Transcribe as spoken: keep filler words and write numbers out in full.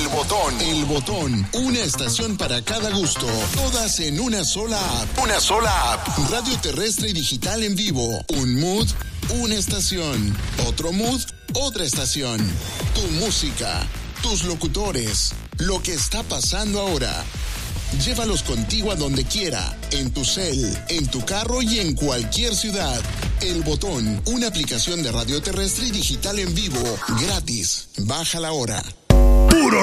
Botón. El Botón. Una estación para cada gusto. Todas en una sola app. Una sola app. Radio terrestre y digital en vivo. Un mood, una estación. Otro mood, otra estación. Tu música, tus locutores, lo que está pasando ahora. Llévalos contigo a donde quiera, en tu cel, en tu carro y en cualquier ciudad. El Botón, una aplicación de radio terrestre y digital en vivo, gratis. Bájala ahora. Puro